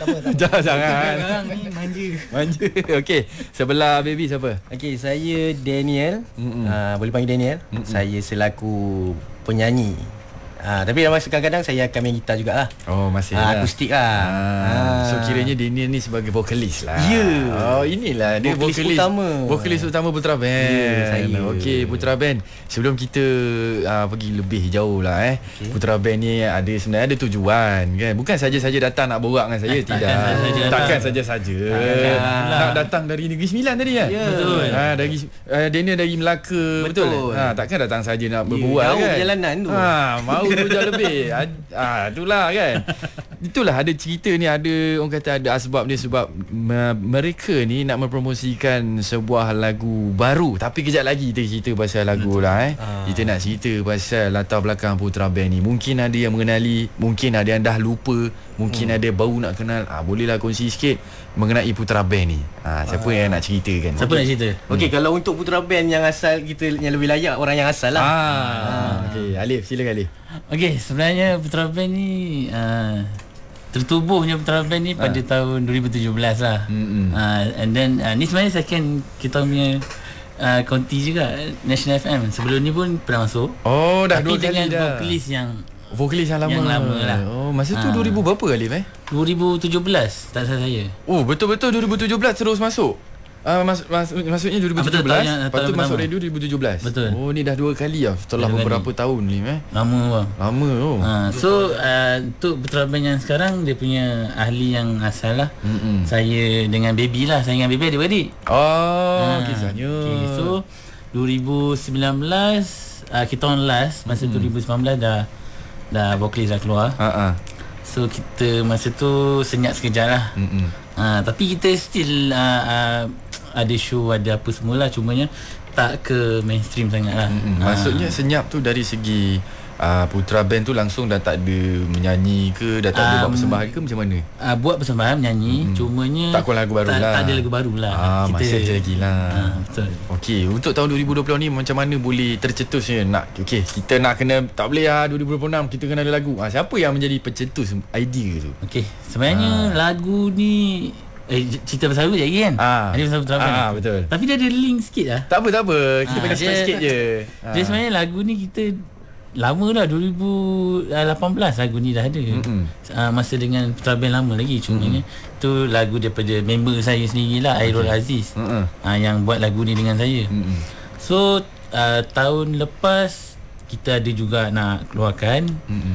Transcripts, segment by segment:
Jangan. Ni manja. Okey, sebelah baby siapa? Okey, saya Daniel. Boleh panggil Daniel. Saya selaku penyanyi. Tapi masa kadang-kadang saya akan main gitar jugalah. Oh, masih lah. Akustik lah. So kiranya Daniel ni sebagai vokalis lah. Ya. Oh, inilah dia vokalis utama. Vokalis utama Putra Band. Ya, saya. Okey, Putra Band. Sebelum kita pergi lebih jauh lah Putra Band ni sebenarnya ada tujuan kan. Bukan saja-saja datang nak borak dengan saya, tidak. Takkan saja-saja. Nak datang dari Negeri Sembilan tadi kan? Ya. Betul. Dari Daniel dari Melaka, betul. Takkan datang saja nak berbual kan. Perjalanan tu. Mau 2 jam lebih. Itulah kan. Itulah ada cerita ni, ada orang kata ada asbab dia sebab mereka ni nak mempromosikan sebuah lagu baru. Tapi kejap lagi kita cerita pasal lagu lah Kita nak cerita pasal latar belakang Putra Band ni. Mungkin ada yang mengenali, mungkin ada yang dah lupa, mungkin ada baru nak kenal. Bolehlah kongsi sikit mengenai Putra Band ni. Siapa yang nak ceritakan? Siapa nak cerita? Okey, kalau untuk Putra Band yang asal, kita yang lebih layak orang yang asal lah. Okey, Alif, silakan Alif. Okey, sebenarnya Putra Band ni tertubuhnya Putra Band ni pada tahun 2017 lah. And then ni sebenarnya second kita punya konti juga National FM. Sebelum ni pun pernah masuk. Oh, dah tapi 2 kali dah. Vokalis yang lama lah. Oh, masa tu 2000 berapa Alif 2017 tak salah saya. Oh, betul-betul 2017 terus masuk. Maksudnya 2017 patut masuk radio 2017. Betul. Oh, ni dah 2 kali lah setelah beberapa tahun ni Lama bang. Lama So untuk Putra Band yang sekarang, dia punya ahli yang asal lah. Saya dengan baby lah. Saya dengan baby ada beradik. Kisahnya. Okay, so 2019 kita on last. Masa 2019 dah vokalis dah keluar. So kita masa tu senyap sekejap lah. Tapi kita still ada show, ada apa semualah. Cumanya tak ke mainstream sangat lah. Maksudnya senyap tu dari segi Putra Band tu langsung dah tak ada menyanyi ke, dah tak ada buat persembahan ke, macam mana? Buat persembahan, menyanyi. Cumanya tak keluar lagu baru lah. Tak ada lagu baru lah. Masih je lagi lah. Betul. Okey, untuk tahun 2020 ni macam mana boleh tercetusnya kita nak kena, tak boleh 2026 kita kena ada lagu. Siapa yang menjadi pencetus idea tu? Okey, sebenarnya lagu ni cerita pasal lagu je lagi kan? Ini pasal Putra Band. Betul. Tapi dia ada link sikit lah. Tak apa. Kita bagi sikit je. Dia sebenarnya lagu ni kita lama dah, 2018 lagu ni dah ada. Masa dengan Putra Band lama lagi. Cumanya tu lagu daripada member saya sendirilah, Airul Aziz, yang buat lagu ni dengan saya. So tahun lepas kita ada juga nak keluarkan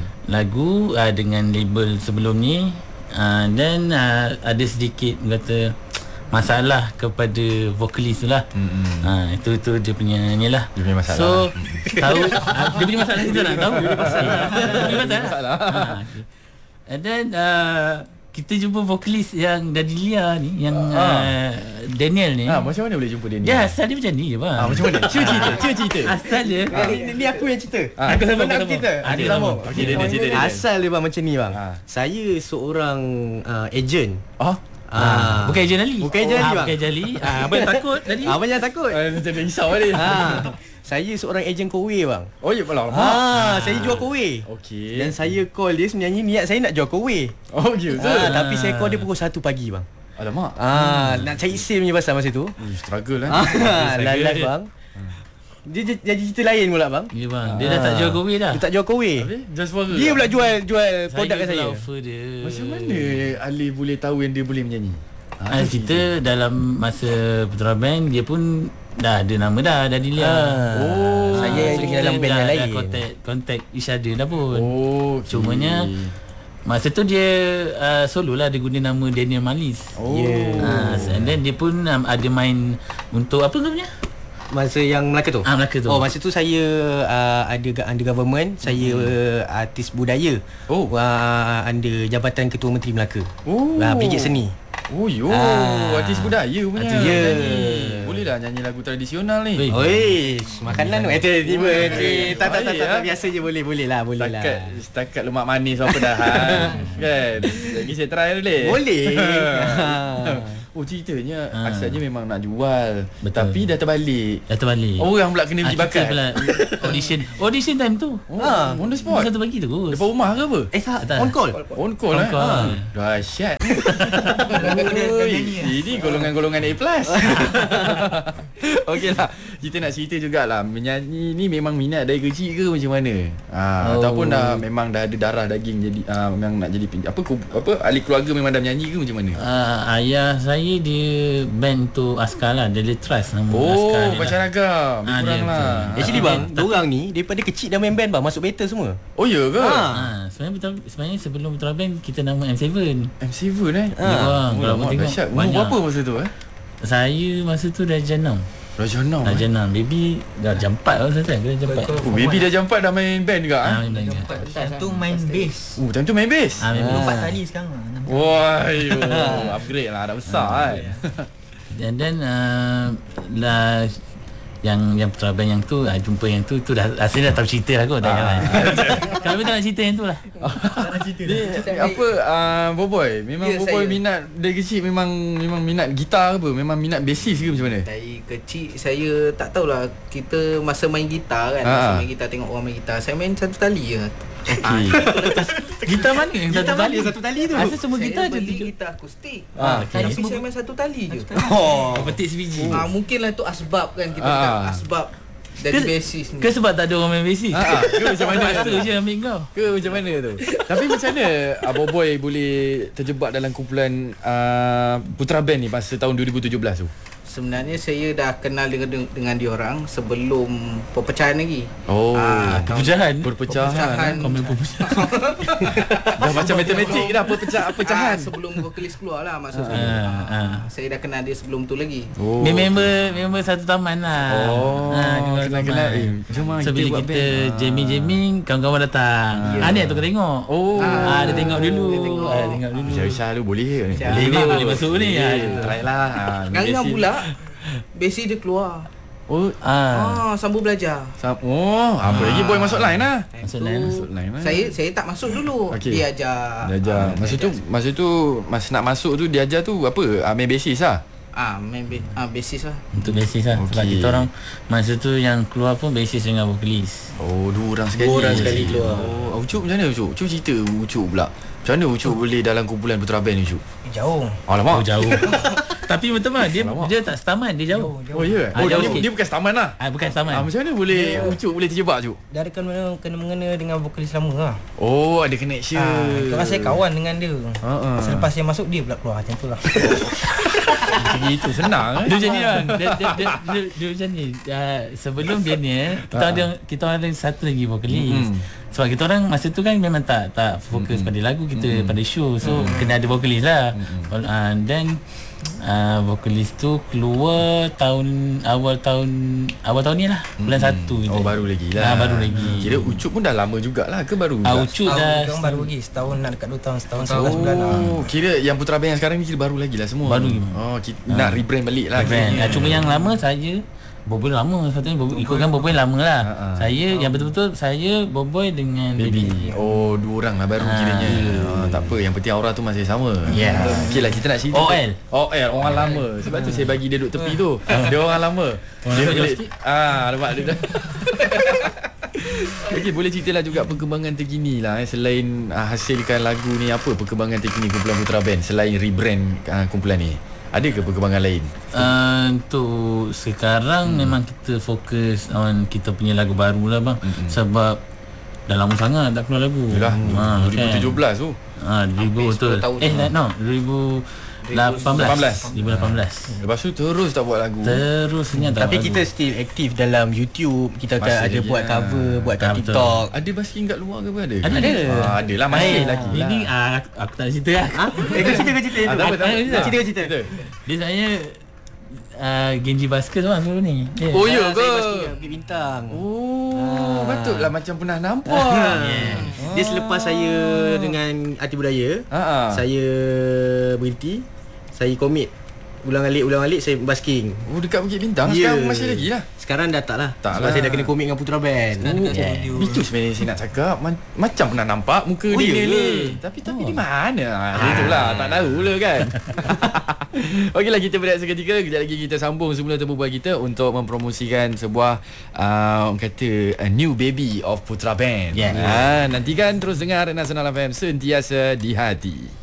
lagu dengan label sebelum ni. Dan ada sedikit kata masalah kepada vokalis tu lah. Itu dia punya ni lah. Dia punya masalah. So tahu dia punya masalah, kita nak tahu dia punya masalah. And then kita jumpa vokalis yang dari Lia ni, yang Daniel ni. Macam mana boleh jumpa Daniel? Dia asal dia macam ni je bang. Macam mana? Cuba cerita. Asal dia Ni aku yang cerita. Aku sama cerita. Dia sama. Okey, dia cerita dia. Asal dia bang macam ni bang. Saya seorang ejen. Bukan ejen Ali. Bukan ejen Ali bang. Bukan ejen Ali. Apa yang takut tadi? Abang jangan takut. Macam dia risau ni. Saya seorang ejen kowe bang. Oh ya, malam. Saya jual kowe. Okey. Dan saya call dia, sebenarnya niat saya nak jual kowe. Oh gitu. Tapi saya call dia pukul 1 pagi bang. Alamak. Nak cari SIM punya pasal masa tu. Struggle lah. Live bang. Dia jadi cerita lain pula bang. Ya bang. Dia dah tak jual kowe dah. Dia tak jual kowe. Just suara. Dia pula jual produk kat saya. Offer dia. Macam mana Ali boleh tahu yang dia boleh menyanyi? Kita dalam masa Putra Band, dia pun dah ada nama dah dari Lia. Saya lagi dalam band yang lain. Contact each other dah pun. Cumanya masa tu dia solo lah, dia guna nama Daniel Malis. And then dia pun ada main untuk apa namanya? Masa yang Melaka tu? Melaka tu. Oh, masa tu saya ada under government. Saya artis budaya. Under Jabatan Ketua Menteri Melaka. Brigade Seni. Artis budaya punya. Boleh lah nyanyi lagu tradisional ni. Makanan tu. Tiba-tiba. Tak. Biasa je boleh lah. Setakat lemak manis apa dah. Kan? Lagi saya try boleh? Boleh. Oh ceritanya asalnya memang nak jual. Betul. Tapi dah terbalik. Orang pula kena pergi bakat. Audition time tu. On the spot. Satu pagi tu. Depan rumah ke apa? tak. On call. On call. Dahsyat. Ini golongan-golongan A+. Okeylah. Kita nak cerita jugalah, menyanyi ni memang minat dari kecil ke macam mana? Ataupun memang dah ada darah daging jadi memang nak jadi apa ahli keluarga memang dah menyanyi ke macam mana? Ayah saya dia band tu Askar lah, Daily Trust nama Askar dia. Macam ragam. Kurang lah. Actually bang, diorang ni daripada kecil dah main band bang, masuk battle semua. Oh ya ke? Sebenarnya sebelum Putra Band kita nama M7. M7 Kalau mau tengok. Umur berapa masa tu Saya masa tu dah jenam. Darjah 6. Baby dah jam 4 lah saya kan. Jam 4. Baby dah jam 4 dah main band juga Time tu main bass. Time tu main bass. 4 tali sekarang. Wah, upgrade lah, dah besar kan. And then yang Putra Band yang tu jumpa yang tu dah asalnya dah tahu cerita lah kot. Kalau tak nak cerita yang tu lah. Apa Boboy memang Boboy minat dari kecil memang minat gitar ke apa? Memang minat bassist ke macam mana? Dari kecil saya tak tahulah, kita masa main gitar kan, masa main gitar tengok orang main gitar, saya main satu tali je. Gitar mana yang satu tali tu? Asal semua gitar je gitar akustik. Okay. Tapi saya main satu tali je. Petik sebiji. Mungkinlah tu asbab kan, kita kata asbab dari bassist ni. Ke sebab tak ada orang main bassist? Ke macam mana? Masa je ambil kau. Ke macam mana tu? Tapi macam mana Boboy boleh terjebak dalam kumpulan Putra Band ni masa tahun 2017 tu? Sebenarnya saya dah kenal dengan diorang sebelum perpecahan lagi. Perpecahan. Komen perpecahan. Dah macam matematik dah perpecahan. Sebelum vokalis keluar lah maksudnya. Saya dah kenal dia sebelum tu lagi. Member satu taman lah. Kenal. So bila kita jamming, kawan-kawan datang. Ni tu kau tengok. Dia tengok dulu. Bisa lu boleh Boleh masuk ni. Try lah. Ngang pula basic dia keluar. Sambung belajar. Apa lagi Boy masuk line lah. Masuk line lah. Saya tak masuk dulu. Dia ajar. Masa tu masa nak masuk tu dia ajar tu apa? Main basis lah. Main basis lah. Untuk basis lah. Sebab kita orang masa tu yang keluar pun basis dengan vokalis. Dua orang sekali keluar. Ucup macam mana Ucup? Cuba cerita Ucup pula. Macam mana Ucup boleh dalam kumpulan Putra Band Ucup? Jauh. Alamak. Jauh. Tapi betul mah dia tak setaman, dia jauh. Oh ya. Dia bukan setaman lah. Bukan setaman. Macam mana boleh Ucup boleh terjebak Ucup? Dia ada kena mengena dengan vokalis lama lah. Ada connection. Kerana saya kawan dengan dia. Selepas saya masuk dia pula keluar macam tu lah. Macam itu senang. Dia macam ni lah. Dia macam ni. Sebelum dia ni kita ada satu lagi vokalis. Sebab kita orang masa tu kan memang tak fokus pada lagu, kita pada show. So kena ada vokalis lah. Then vokalis tu keluar awal tahun ni lah, bulan 1 gitu. Baru lagi lah. Baru lagi. Kira Ucup pun dah lama jugalah ke baru? Ucup dah baru lagi setahun nak dekat 2 tahun, setahun 11 bulan lah. Kira yang Putra Band yang sekarang ni kira baru lagi lah semua. Baru. Nak rebrand balik lah. Cuma yang lama saya Boboy lama, satunya ikutkan Boboy lama lah. Saya yang betul-betul saya Boboy dengan Baby. Dua orang lah baru kiranya. Tak apa, yang penting aura tu masih sama. Okey lah, kita nak cerita OL orang lama. Sebab tu saya bagi dia duduk tepi tu. Dia orang lama. Dia boleh nampak dia dah. Okey, boleh ceritalah juga perkembangan terkini lah selain hasilkan lagu ni, apa perkembangan terkini kumpulan Putra Band selain rebrand kumpulan ni? Ada ke perkembangan lain? Untuk sekarang memang kita fokus on kita punya lagu baru lah bang. Sebab dah lama sangat tak keluar lagu. Yalah, 2017 tu. 2000 betul. 2018. Lepas tu terus tak buat lagu. Terusnya tak. Tapi buat kita lagu. still aktif dalam YouTube. Kita akan ada buat cover, buat kat TikTok. Ada basking kat luar ke apa ada? Ada. Adalah masih lagi. Ini aku tak nak cerita lah. Cerita. Dia saya Genji Basker tu lah sebelum ni. Oh ya ke? Big Bintang. Patutlah macam pernah nampak. Dia selepas saya dengan Arti Budaya, saya berhenti, saya komit ulang-alik saya basking. Dekat Bukit Bintang sekarang masih lagi lah. Sekarang dah tak lah. Sebab saya dah kena komit dengan Putra Band. Itu sebenarnya saya nak cakap macam pernah nampak muka dia ni. Tapi di mana? Itulah tak tahu lah kan. Okeylah, kita berehat seketika. Kejap lagi kita sambung semula perbualan kita untuk mempromosikan sebuah orang kata a new baby of Putra Band. Nantikan terus dengar Nasional FM, sentiasa di hati.